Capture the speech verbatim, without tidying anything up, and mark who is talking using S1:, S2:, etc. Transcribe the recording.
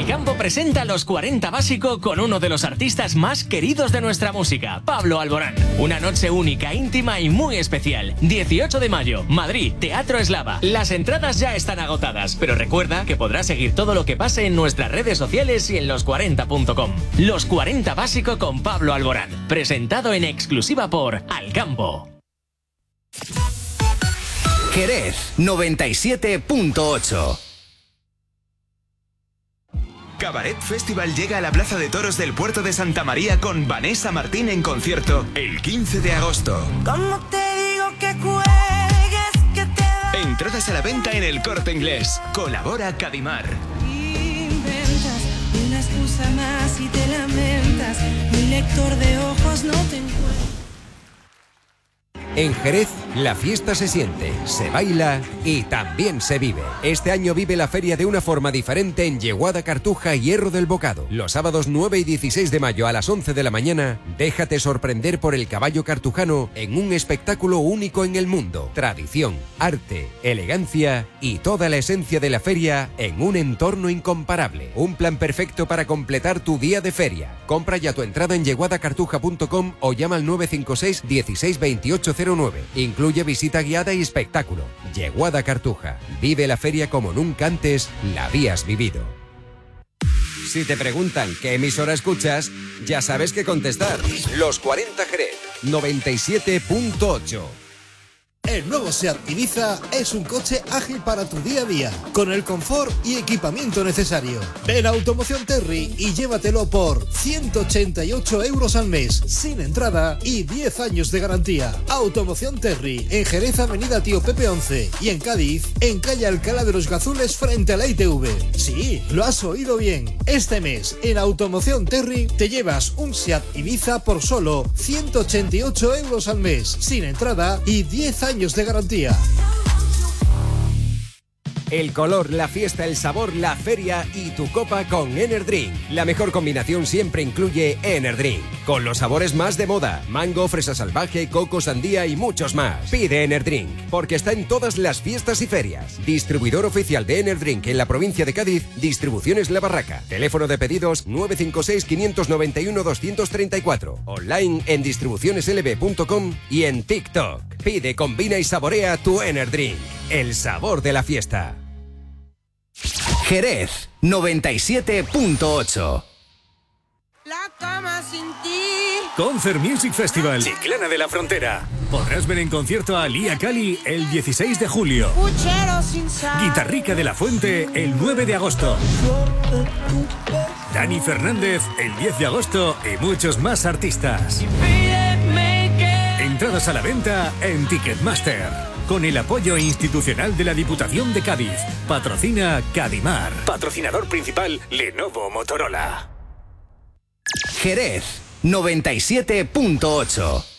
S1: Alcampo presenta Los cuarenta Básico con uno de los artistas más queridos de nuestra música, Pablo Alborán. Una noche única, íntima y muy especial. dieciocho de mayo, Madrid, Teatro Eslava. Las entradas ya están agotadas, pero recuerda que podrás seguir todo lo que pase en nuestras redes sociales y en los cuarenta punto com. Los cuarenta Básico con Pablo Alborán, presentado en exclusiva por Alcampo.
S2: Jerez noventa y siete punto ocho.
S3: Cabaret Festival llega a la Plaza de Toros del Puerto de Santa María con Vanessa Martín en concierto el quince de agosto.
S4: ¿Cómo te digo que juegues, que te da...
S3: Entradas a la venta en El Corte Inglés. Colabora Cadimar.
S4: Inventas una excusa más y te lamentas. Mi lector de ojos no te encuentra.
S5: En Jerez, la fiesta se siente, se baila y también se vive. Este año vive la feria de una forma diferente en Yeguada, Cartuja y Hierro del Bocado. Los sábados nueve y dieciséis de mayo a las once de la mañana, déjate sorprender por el caballo cartujano en un espectáculo único en el mundo. Tradición, arte, elegancia y toda la esencia de la feria en un entorno incomparable. Un plan perfecto para completar tu día de feria. Compra ya tu entrada en yeguada cartuja punto com o llama al nueve cinco seis, dieciséis, veintiocho cero nueve. Incluye visita guiada y espectáculo. Yeguada Cartuja. Vive la feria como nunca antes la habías vivido. Si te preguntan qué emisora escuchas, ya sabes qué contestar. Los cuarenta Jerez, noventa y siete punto ocho.
S6: El nuevo SEAT Ibiza es un coche ágil para tu día a día, con el confort y equipamiento necesario. Ven a Automoción Terry y llévatelo por ciento ochenta y ocho euros al mes, sin entrada y diez años de garantía. Automoción Terry, en Jerez, Avenida Tío Pepe once, y en Cádiz, en calle Alcalá de los Gazules, frente a la I T V. Sí, lo has oído bien. Este mes, en Automoción Terry, te llevas un SEAT Ibiza por solo ciento ochenta y ocho euros al mes, sin entrada y diez años de garantía.
S5: El color, la fiesta, el sabor, la feria y tu copa con Enerdrink. La mejor combinación siempre incluye Enerdrink, con los sabores más de moda: mango, fresa salvaje, coco, sandía y muchos más. Pide Enerdrink, porque está en todas las fiestas y ferias. Distribuidor oficial de Enerdrink en la provincia de Cádiz, Distribuciones La Barraca. Teléfono de pedidos nueve cinco seis, cinco nueve uno, dos tres cuatro. Online en distribuciones l b punto com y en TikTok. Pide, combina y saborea tu Enerdrink. El sabor de la fiesta.
S2: Jerez noventa y siete punto ocho.
S4: La cama sin ti.
S7: Concert Music Festival, Chiclana de la Frontera. Podrás ver en concierto a Lía Cali el dieciséis de julio.
S4: Puchero sin sal.
S7: Guitarrica de la Fuente el nueve de agosto. Dani Fernández el diez de agosto y muchos más artistas. Entradas a la venta en Ticketmaster. Con el apoyo institucional de la Diputación de Cádiz. Patrocina Cadimar. Patrocinador principal Lenovo Motorola.
S2: Jerez noventa y siete punto ocho.